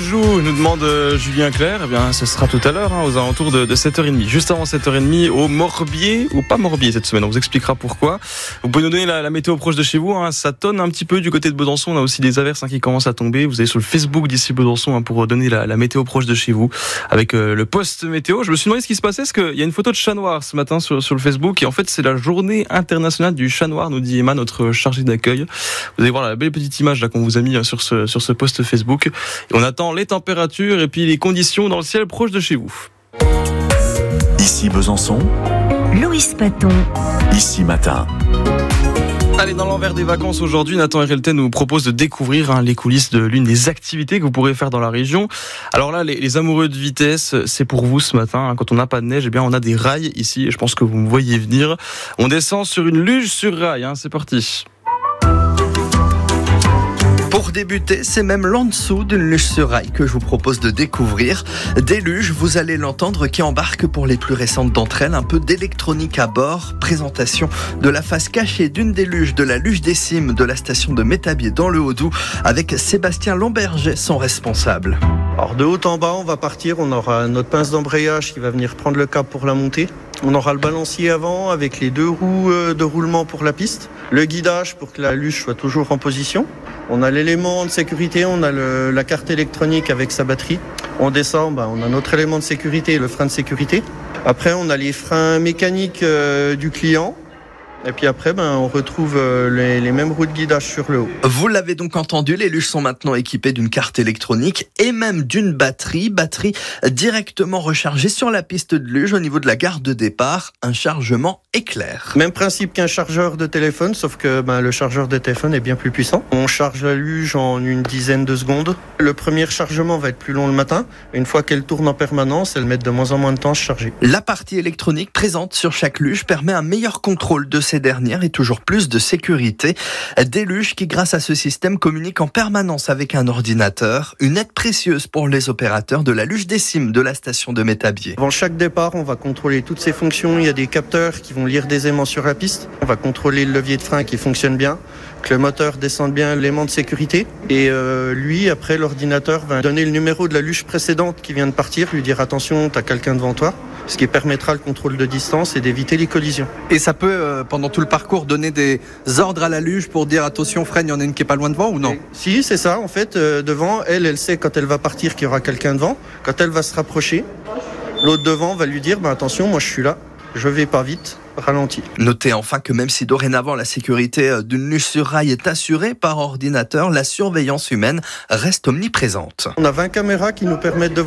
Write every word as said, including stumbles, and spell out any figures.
joue, nous demande euh, Julien Clerc. Eh bien, ce sera tout à l'heure, hein, aux alentours de, de sept heures trente. Juste avant sept heures trente, au Morbier, ou pas Morbier cette semaine, on vous expliquera pourquoi. Vous pouvez nous donner la, la météo proche de chez vous, hein. Ça tonne un petit peu du côté de Besançon. On a aussi des averses hein, qui commencent à tomber. Vous allez sur le Facebook d'ici Besançon hein, pour donner la, la météo proche de chez vous avec euh, le post météo. Je me suis demandé ce qui se passait, parce qu'il y a une photo de chat noir ce matin sur, sur le Facebook. Et en fait, c'est la journée internationale du chat noir, nous dit Emma, notre chargée d'accueil. Vous allez voir la belle petite image là qu'on vous a mis sur ce, sur ce post Facebook. Et on attend les températures et puis les conditions dans le ciel proche de chez vous. Ici Besançon, Loïs Paton. Ici Matin. Allez, dans l'envers des vacances aujourd'hui, Nathan Herelten nous propose de découvrir hein, les coulisses de l'une des activités que vous pourrez faire dans la région. Alors là, les, les amoureux de vitesse, c'est pour vous ce matin. Hein, quand on n'a pas de neige, eh bien on a des rails ici. Et je pense que vous me voyez venir. On descend sur une luge sur rail. Hein, c'est parti. Pour débuter, c'est même l'en dessous d'une luge sur rail que je vous propose de découvrir. Des luges, vous allez l'entendre, qui embarquent pour les plus récentes d'entre elles un peu d'électronique à bord. Présentation de la face cachée d'une des luges de la luge des Cimes de la station de Métabier dans le Haut-Doubs avec Sébastien Lamberger, son responsable. Alors de haut en bas, on va partir, on aura notre pince d'embrayage qui va venir prendre le câble pour la montée. On aura le balancier avant avec les deux roues de roulement pour la piste. Le guidage pour que la luge soit toujours en position. On a l'élément de sécurité, on a le, la carte électronique avec sa batterie. On descend, bah, on a notre élément de sécurité, le frein de sécurité. Après, on a les freins mécaniques euh, du client. Et puis après, ben, on retrouve les, les mêmes roues de guidage sur le haut. Vous l'avez donc entendu, les luges sont maintenant équipées d'une carte électronique et même d'une batterie. Batterie directement rechargée sur la piste de luge au niveau de la gare de départ. Un chargement éclair. Même principe qu'un chargeur de téléphone, sauf que ben, le chargeur de téléphone est bien plus puissant. On charge la luge en une dizaine de secondes. Le premier chargement va être plus long le matin. Une fois qu'elle tourne en permanence, elle met de moins en moins de temps à se charger. La partie électronique présente sur chaque luge permet un meilleur contrôle de ces dernières et toujours plus de sécurité. Des luges qui, grâce à ce système, communiquent en permanence avec un ordinateur. Une aide précieuse pour les opérateurs de la luge des Cimes de la station de Métabier. Avant chaque départ, on va contrôler toutes ces fonctions. Il y a des capteurs qui vont lire des aimants sur la piste. On va contrôler le levier de frein qui fonctionne bien, que le moteur descende bien l'aimant de sécurité. Et euh, lui, après, l'ordinateur va donner le numéro de la luge précédente qui vient de partir, lui dire attention, t'as quelqu'un devant toi, ce qui permettra le contrôle de distance et d'éviter les collisions. Et ça peut, euh, pendant tout le parcours, donner des ordres à la luge pour dire attention, freine, il y en a une qui est pas loin devant ou non? Et, si, c'est ça. En fait, euh, devant, elle, elle sait quand elle va partir qu'il y aura quelqu'un devant. Quand elle va se rapprocher, l'autre devant va lui dire bah, attention, moi je suis là, je vais pas vite. Ralenti. Notez enfin que même si dorénavant la sécurité d'une luge sur rail est assurée par ordinateur, la surveillance humaine reste omniprésente. On a vingt caméras qui nous permettent de